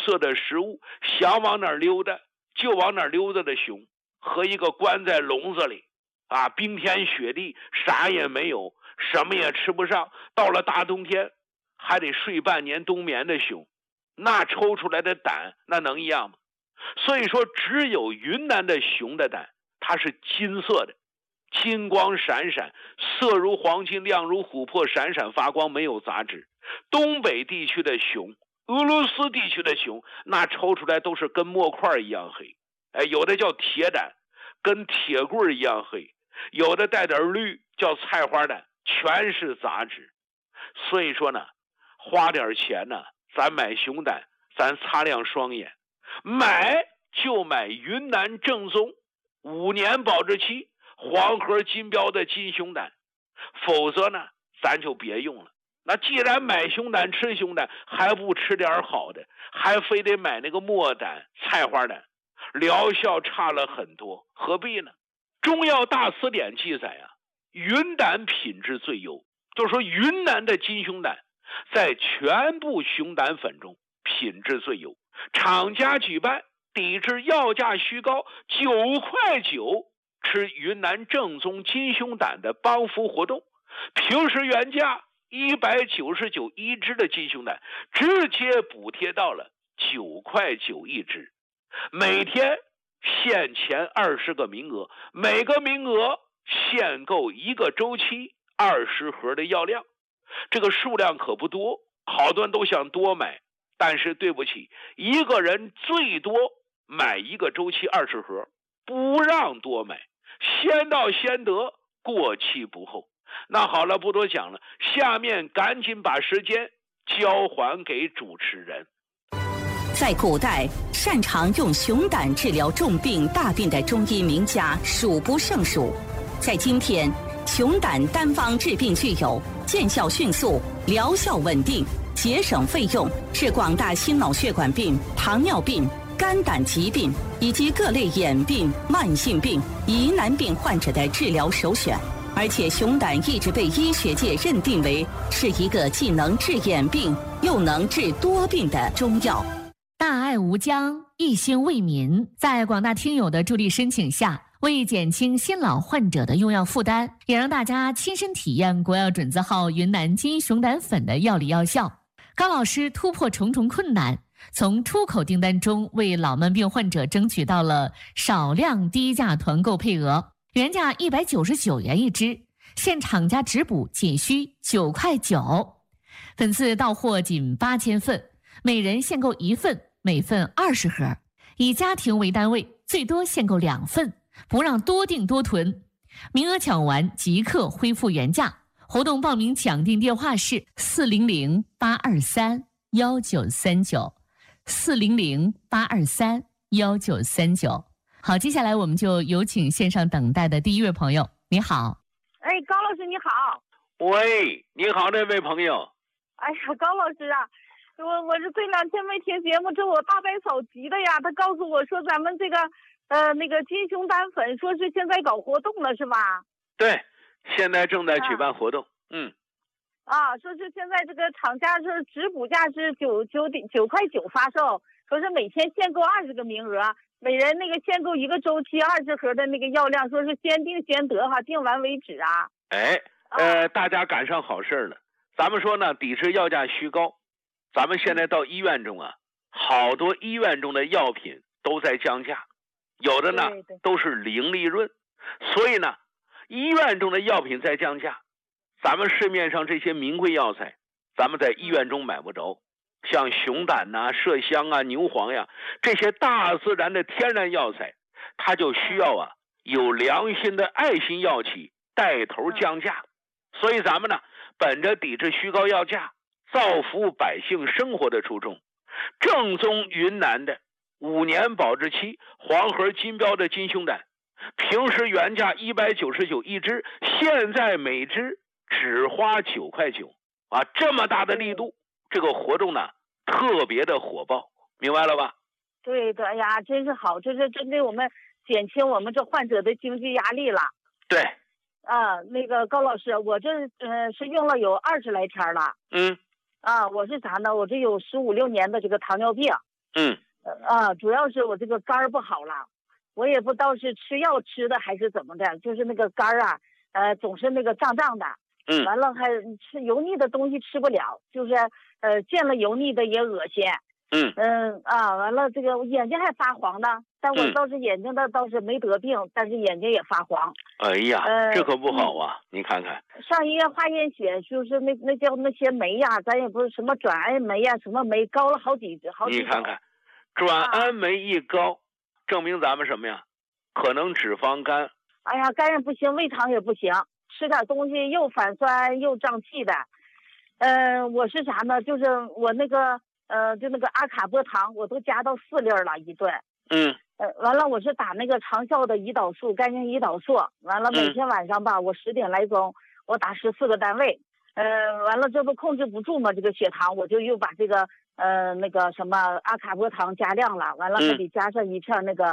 色的食物，想往哪儿溜达就往哪儿溜达的熊，和一个关在笼子里冰天雪地啥也没有，什么也吃不上，到了大冬天还得睡半年冬眠的熊，那抽出来的胆那能一样吗？所以说只有云南的熊的胆它是金色的，金光闪闪，色如黄金，亮如琥珀，闪闪发光，没有杂质。东北地区的熊，俄罗斯地区的熊，那抽出来都是跟墨块一样黑，有的叫铁胆，跟铁棍一样黑，有的带点绿，叫菜花胆，全是杂质。所以说呢，花点钱呢，咱买熊胆，咱擦亮双眼，买就买云南正宗5年保质期黄河金标的金熊胆，否则呢咱就别用了。那既然买熊胆吃熊胆，还不吃点好的，还非得买那个墨胆菜花胆，疗效差了很多，何必呢？中药大辞典记载云胆品质最优，就是说云南的金熊胆在全部熊胆粉中品质最优。厂家举办抵制药价虚高9块9吃云南正宗金熊胆的帮扶活动，平时原价199一只的金熊胆直接补贴到了9块9一只，每天限前20个名额，每个名额限购1个周期20盒的药量，这个数量可不多，好多人都想多买，但是对不起，一个人最多买1个周期20盒，不让多买，先到先得，过期不候。那好了，不多讲了，下面赶紧把时间交还给主持人。 在古代，擅长用熊胆治疗重病大病的中医名家数不胜数。在今天，熊胆单方治病具有见效迅速、疗效稳定、节省费用，是广大心脑血管病、糖尿病、肝胆疾病以及各类眼病、慢性病、疑难病患者的治疗首选。而且熊胆一直被医学界认定为是一个既能治眼病又能治多病的中药。 大爱无疆，一心为民，在广大听友的助力申请下，为减轻新老患者的用药负担，也让大家亲身体验国药准字号云南金熊胆粉的药理药效。高老师突破重重困难，从出口订单中为老慢病患者争取到了少量低价团购配额，原价199元一支，现厂家直补仅需9块9，本次到货仅8000份，每人限购1份，每份20盒，以家庭为单位，最多限购2份，不让多订多囤，名额抢完即刻恢复原价。活动报名抢订电话是400-823-1939，400-823-1939。好，接下来我们就有请线上等待的第一位朋友。你好。 高老师你好。 喂，你好，那位朋友。 哎呀，高老师啊，我是这2天没听节目，这我大伯嫂急的呀，他告诉我说咱们这个那个金熊胆粉说是现在搞活动了是吧？ 对，现在正在举办活动。 说是现在这个厂家是直补价是9块9发售，说是每天限购20个名额，每人那个限购1个周期20盒的那个药量，说是先订先得订完为止啊。 大家赶上好事了。咱们说呢，抵制药价虚高，咱们现在到医院中好多医院中的药品都在降价，有的呢都是零利润，所以呢，医院中的药品在降价，咱们市面上这些名贵药材，咱们在医院中买不着，像熊胆麝香牛黄这些大自然的天然药材，它就需要有良心的爱心药企带头降价。所以咱们呢，本着抵制虚高药价、造福百姓生活的初衷，正宗云南的5年保质期黄河金标的金熊胆，平时原价199一支，现在每支只花9块9这么大的力度，这个活动呢特别的火爆，明白了吧？ 对的呀，真是好，这是针对我们减轻我们这患者的经济压力了。 对。 那个高老师，我这是用了有20来天了。我是啥呢？我这有15、16年的这个糖尿病。 主要是我这个肝儿不好了，我也不知道是吃药吃的还是怎么的，就是那个肝儿啊，总是那个胀胀的。完了还吃油腻的东西吃不了，就是见了油腻的也恶心。完了这个眼睛还发黄呢，但我倒是眼睛的倒是没得病，但是眼睛也发黄。 哎呀，这可不好啊！你看看， 上医院化验血，就是那叫那些酶呀，咱也不是什么转氨酶呀，什么酶高了好几。 你看看，转氨酶一高，证明咱们什么呀？可能脂肪肝。 哎呀，肝也不行，胃肠也不行，吃点东西又反酸又胀气的。我是啥呢？就是我那个就那个阿卡波糖，我都加到4粒了一顿。完了我是打那个长效的胰岛素，肝性胰岛素。完了每天晚上吧，我10点来钟，我打14个单位。完了这不控制不住嘛，这个血糖，我就又把这个那个什么阿卡波糖加量了。完了还得加上一片那个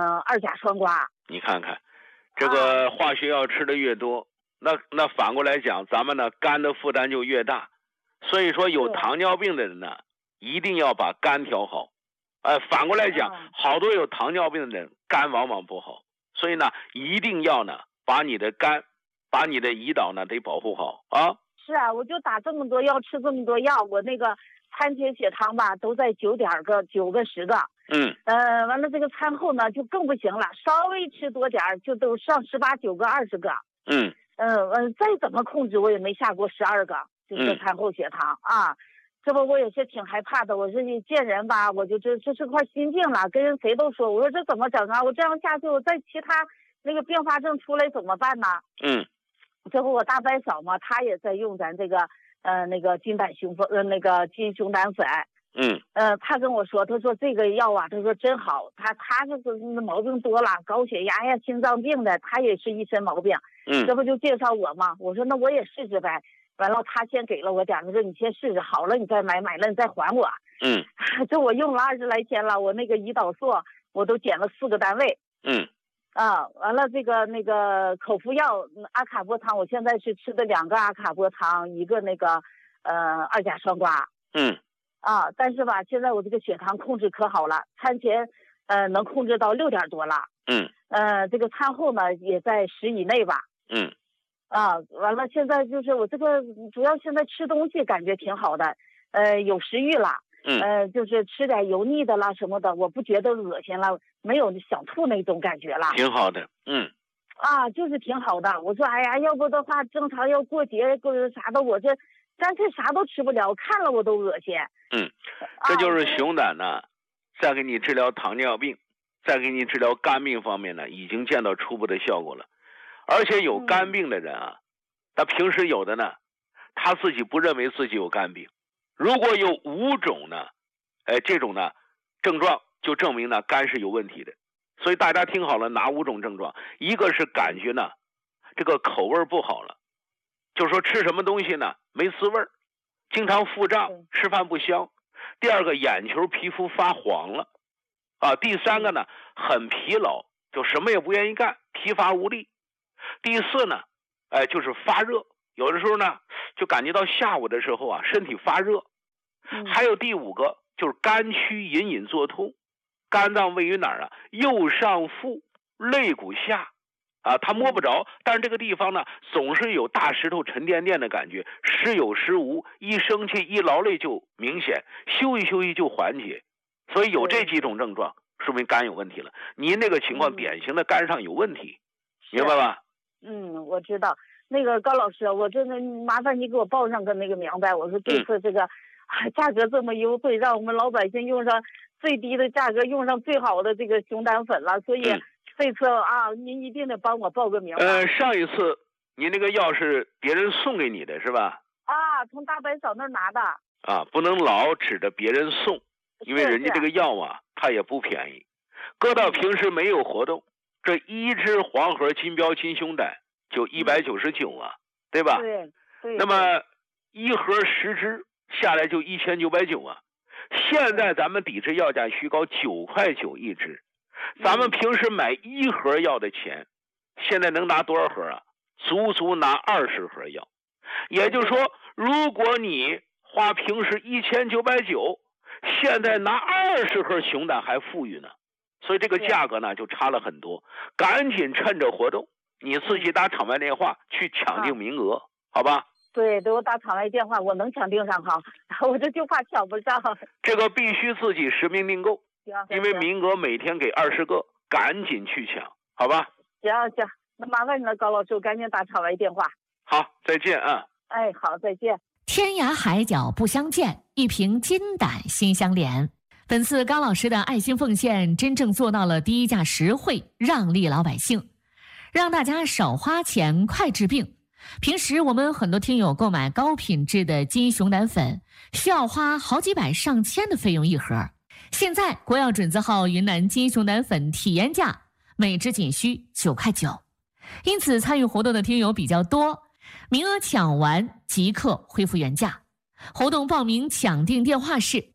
2甲双胍。 你看看，这个化学药吃的越多，那反过来讲，咱们呢肝的负担就越大。所以说有糖尿病的人呢，一定要把肝调好。反过来讲，好多有糖尿病的人肝往往不好，所以呢一定要呢把你的肝，把你的胰岛呢得保护好啊。 是啊，我就打这么多药，吃这么多药，我那个餐前血糖吧都在9个10个。完了这个餐后呢就更不行了，稍微吃多点就都上18、9个、20个。再怎么控制我也没下过12个，就是餐后血糖啊。这不我也是挺害怕的，我是见人吧，我就这是块心境了，跟人谁都说，我说这怎么整啊？我这样下去，我再其他那个并发症出来怎么办呢？这不我大伯嫂嘛，她也在用咱这个那个金熊胆粉。他跟我说，他说这个药啊，他说真好，他是毛病多了，高血压呀、心脏病的，他也是一身毛病。这不就介绍我吗？我说那我也试试呗。完了他先给了我点，他说你先试试，好了你再买，买了你再还我。这我用了20来天了，我那个胰岛素我都减了4个单位。完了这个那个口服药阿卡波糖，我现在是吃的2个阿卡波糖，1个那个2甲双胍。但是吧，现在我这个血糖控制可好了，餐前能控制到6点多了。这个餐后呢也在10以内吧。完了现在就是我这个主要现在吃东西感觉挺好的，有食欲了。就是吃点油腻的啦什么的，我不觉得恶心了，没有想吐那种感觉了。 挺好的。 就是挺好的。我说哎呀，要不的话正常要过节过啥的，我这干脆啥都吃不了，看了我都恶心。 这就是熊胆呢，再给你治疗糖尿病，再给你治疗肝病方面呢，已经见到初步的效果了。而且有肝病的人啊，他平时有的呢，他自己不认为自己有肝病。如果有5种呢，这种呢症状就证明呢肝是有问题的。所以大家听好了，哪5种症状？一个是感觉呢这个口味不好了，就是说吃什么东西呢没滋味，经常腹胀，吃饭不香。第二个，眼球皮肤发黄了第三个呢，很疲劳，就什么也不愿意干，疲乏无力。第四呢，就是发热，有的时候呢就感觉到下午的时候啊身体发热。还有第5个就是肝区隐隐作痛，肝脏位于哪儿啊？右上腹肋骨下它摸不着，但是这个地方呢总是有大石头沉甸甸的感觉，时有时无，一生气一劳累就明显，休息休息就缓解。所以有这几种症状说明肝有问题了。您那个情况典型的肝上有问题，明白吧？ 我知道。那个高老师，我真的麻烦你给我报上个那个明白。我说这次这个价格这么优惠，让我们老百姓用上最低的价格，用上最好的这个熊胆粉了，所以这次您一定得帮我报个名。 上一次您那个药是别人送给你的是吧？ 从大白嫂那儿拿的。 不能老指着别人送，因为人家这个药它也不便宜。搁到平时没有活动，这1支黄河金标金熊胆就199对吧？ 对。 那么1盒10支下来就1990现在咱们抵制药价虚高，9块9一支。咱们平时买1盒药的钱，现在能拿多少盒啊？足拿20盒药。也就是说，如果你花平时1990， 现在拿20盒熊胆还富裕呢，所以这个价格呢就差了很多。赶紧趁着活动，你自己打场外电话去抢定名额，好吧？ 对，给我打场外电话，我能抢定上哈，我这就怕抢不上。 这个必须自己实名订购，因为名额每天给20个，赶紧去抢，好吧？ 行，那麻烦你了，高老师，我赶紧打场外电话。 好，再见啊！ 哎，好，再见。 天涯海角不相见，一瓶金胆心相连。本次高老师的爱心奉献，真正做到了低价实惠，让利老百姓，让大家少花钱，快治病。平时我们很多听友购买高品质的金熊胆粉，需要花好几百上千的费用一盒。现在国药准字号云南金熊胆粉体验价每支仅需9块9，因此参与活动的听友比较多，名额抢完即刻恢复原价。活动报名抢订电话是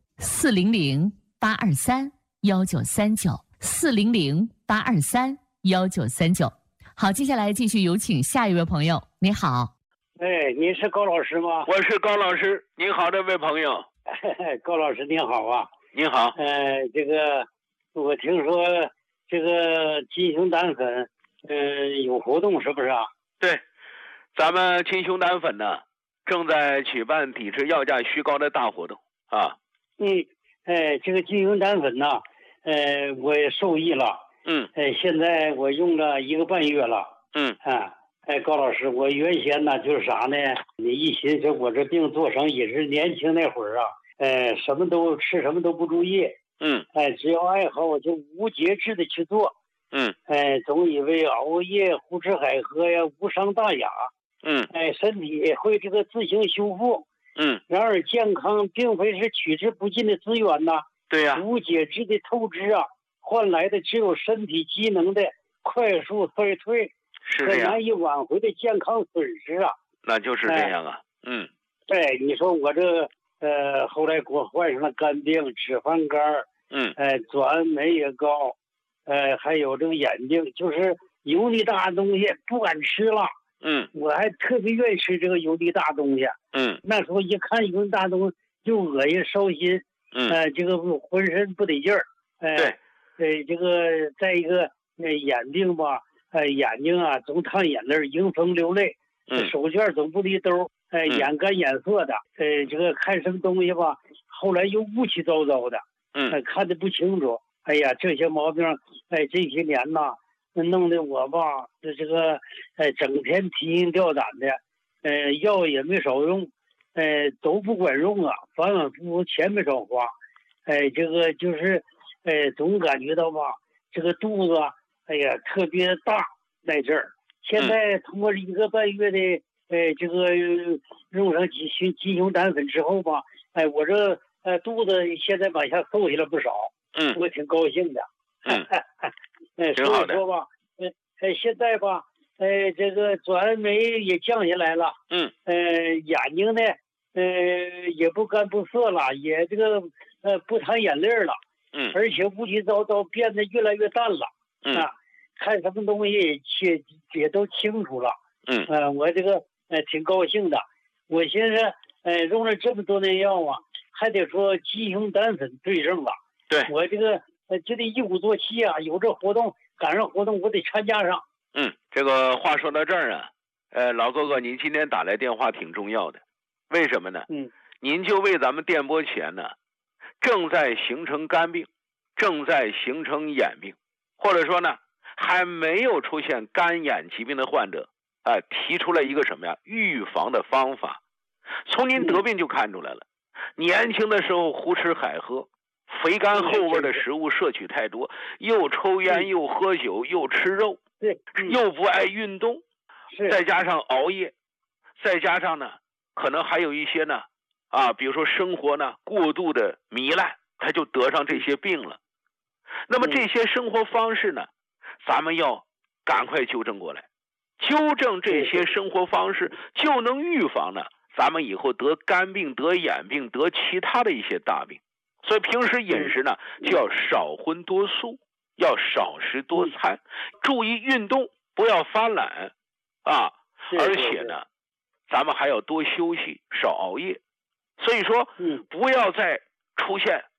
400-823-1939，400-823-1939。好，接下来继续有请下一位朋友。你好。 哎，您是高老师吗？ 我是高老师，您好，这位朋友。 高老师您好啊。 您好。 这个我听说这个金熊胆粉，有活动是不是啊？ 对，咱们金熊胆粉呢正在举办抵制药价虚高的大活动啊。 这个金熊胆粉呢，我也受益了。现在我用了1个半月了。高老师，我原先呢就是啥呢？你一寻思我这病做成也是年轻那会儿啊，什么都吃，什么都不注意。只要爱好我就无节制的去做。总以为熬夜、胡吃海喝呀无伤大雅。身体会这个自行修复。然而健康并非是取之不尽的资源呐。 对呀。 无节制的透支啊，换来的只有身体机能的快速衰退， 是这样， 难以挽回的健康损失啊。 那就是这样啊。 对，你说我这后来给我患上了肝病、脂肪肝，转酶也高，还有这个眼睛，就是油腻大的东西不敢吃了。我还特别愿意吃这个油腻大东西。那时候一看油腻大东西就恶心烧心。这个浑身不得劲儿。对。这个再一个眼病吧，眼睛啊总淌眼泪，迎风流泪。手绢总不离兜。眼干眼涩的。这个看什么东西吧，后来又雾气糟糟的。看得不清楚。哎呀，这些毛病，这些年呐，弄得我吧，这个整天提心吊胆的。药也没少用，都不管用啊，反反复复钱没少花。这个就是总感觉到吧，这个肚子哎呀特别大在这儿。现在通过1个半月的这个用上金熊胆粉之后吧，我这肚子现在往下瘦下来不少。我挺高兴的。 挺好的。 所以说吧，现在吧，这个转酶也降下来了。眼睛呢，也不干不涩了，也这个不淌眼泪了。而且雾气糟糟变得越来越淡了。看什么东西也都清楚了。我这个挺高兴的。我寻思用了这么多年药啊，还得说鸡胸胆粉对症了。 对， 我这个就得一鼓作气啊，有这活动赶上活动我得参加上。 这个话说到这儿啊，老哥哥您今天打来电话挺重要的。为什么呢？您就为咱们电波前呢正在形成肝病，正在形成眼病，或者说呢还没有出现肝眼疾病的患者提出了一个什么呀预防的方法。从您得病就看出来了，年轻的时候胡吃海喝，肥甘厚味的食物摄取太多，又抽烟又喝酒又吃肉，又不爱运动，再加上熬夜，再加上呢可能还有一些呢比如说生活呢过度的糜烂，他就得上这些病了。那么这些生活方式呢咱们要赶快纠正过来，纠正这些生活方式就能预防呢咱们以后得肝病、得眼病、得其他的一些大病。所以平时饮食呢就要少荤多素，要少食多餐，注意运动，不要发懒而且呢咱们还要多休息，少熬夜。所以说不要再出现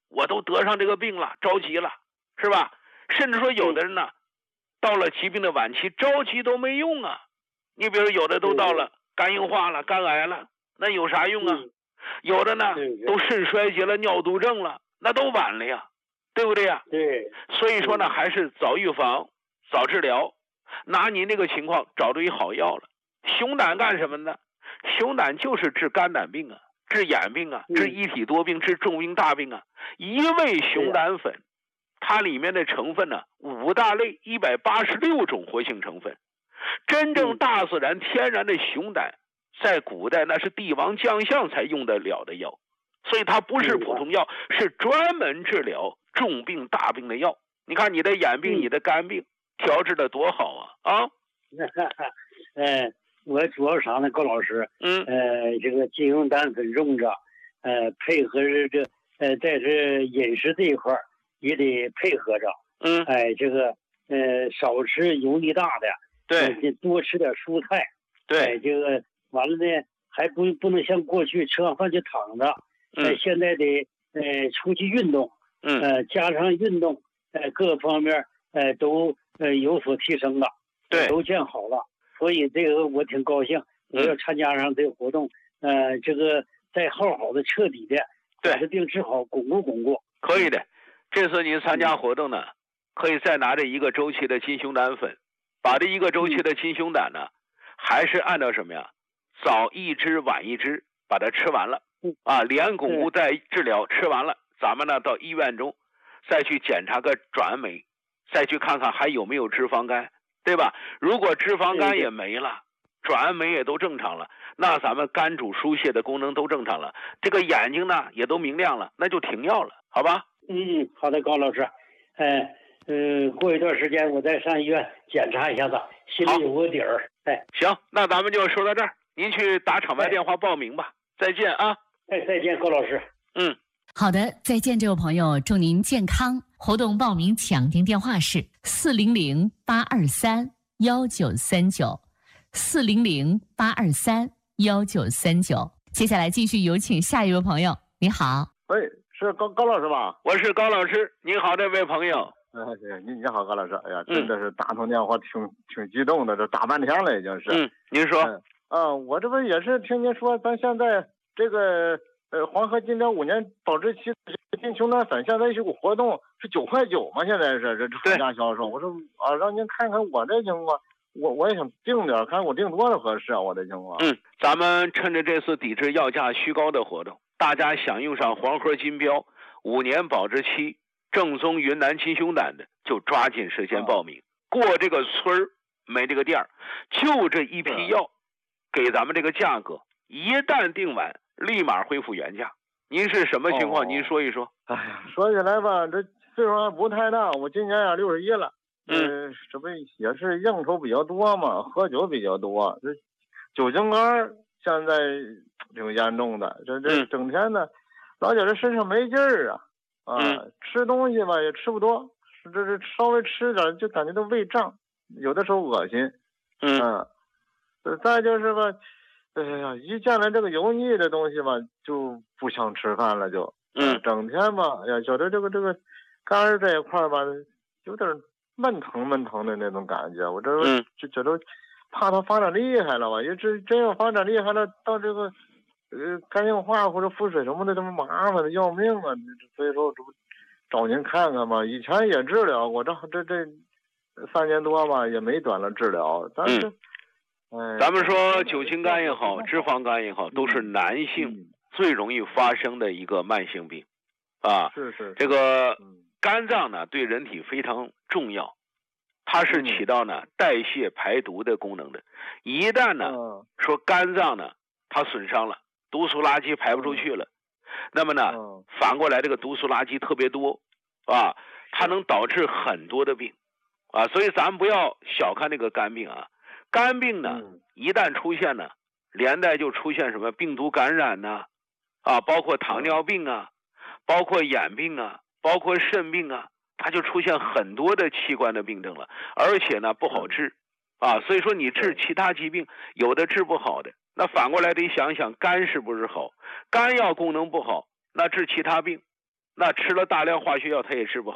我都得上这个病了，着急了，是吧？甚至说有的人呢，到了疾病的晚期，着急都没用啊。你比如有的都到了肝硬化了、肝癌了，那有啥用啊？有的呢都肾衰竭了、尿毒症了，那都晚了呀，对不对呀？ 对。 所以说呢，还是早预防、早治疗，拿您这个情况找出一好药了。熊胆干什么呢？熊胆就是治肝胆病啊，治眼病啊，治一体多病，治重病大病啊。一味熊胆粉，它里面的成分呢，5大类186种活性成分。真正大自然天然的熊胆，在古代那是帝王将相才用得了的药，所以它不是普通药，是专门治疗重病大病的药。你看你的眼病、你的肝病调治的多好啊！ 我主要啥呢，高老师？这个金熊胆粉用着，配合着这在这饮食这一块也得配合着。这个少吃油腻大的。对，多吃点蔬菜。对，这个完了呢，还不能像过去吃完饭就躺着。现在得出去运动。加上运动，各方面都有所提升了。对，都见好了。所以这个我挺高兴，我要参加上这个活动。这个再好好的彻底的把这病治好，巩固。 可以的，这次您参加活动呢，可以再拿着1个周期的金熊胆粉。把这1个周期的金熊胆呢，还是按照什么呀？早1支晚1支，把它吃完了连巩固带治疗吃完了，咱们呢到医院中再去检查个转酶，再去看看还有没有脂肪肝，对吧？如果脂肪肝也没了，转酶也都正常了，那咱们肝主疏泄的功能都正常了，这个眼睛呢也都明亮了，那就停药了，好吧？ 好的，高老师。过一段时间我再上医院检查一下子，心里有个底儿。 行，那咱们就说到这儿，您去打场外电话报名吧。再见啊！ 再见，高老师。 好的，再见，这位朋友，祝您健康。活动报名抢订电话是400-823-1939，400-823-1939。接下来继续有请下一位朋友。你好， 是高老师吧？ 我是高老师。您好，这位朋友。 你好，高老师。哎呀，真的是打通电话挺激动的，这打半天了已经是。 您说。 我这不也是听您说，咱现在这个黄河金标5年保质期金熊胆粉现在有个活动是9.9块嘛，现在是这厂家销售。我说让您看看我这情况，我也想定点，看我定多少合适啊，我这情况。 咱们趁着这次抵制药价虚高的活动，大家想用上黄河金标5年保质期正宗云南金熊胆的，就抓紧时间报名。过这个村儿没这个店儿，就这一批药，给咱们这个价格，一旦定完，立马恢复原价。您是什么情况？您说一说。 哎呀，说起来吧，这岁数还不太大，我今年也61了。这不也是应酬比较多嘛，喝酒比较多，这酒精肝现在挺严重的。这整天呢，老觉得身上没劲儿啊。吃东西吧也吃不多，这稍微吃点就感觉到胃胀，有的时候恶心。再就是吧，一见了这个油腻的东西吧，就不想吃饭了，就整天吧，觉得这个肝儿这一块吧，有点闷疼的那种感觉。我这就觉得怕它发展厉害了吧，因为真要发展厉害了，到这个肝硬化或者腹水什么的，这么麻烦的要命啊！所以说这不找您看看嘛。以前也治疗过，这3年多吧，也没短了治疗。但是， 咱们说酒精肝也好，脂肪肝也好，都是男性最容易发生的一个慢性病啊。 是。 这个肝脏呢，对人体非常重要，它是起到呢代谢排毒的功能的。一旦呢说肝脏呢它损伤了，毒素垃圾排不出去了，那么呢反过来这个毒素垃圾特别多啊，它能导致很多的病啊。所以咱们不要小看这个肝病啊。肝病呢一旦出现呢，连带就出现什么病毒感染呐包括糖尿病啊，包括眼病啊，包括肾病啊，它就出现很多的器官的病症了，而且呢不好治啊。所以说你治其他疾病有的治不好的，那反过来得想想肝是不是好，肝要功能不好，那治其他病那吃了大量化学药他也治不好。